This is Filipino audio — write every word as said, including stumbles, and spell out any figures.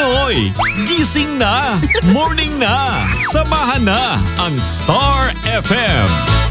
Pinoy, gising na, morning na, samahan na ang Star F M.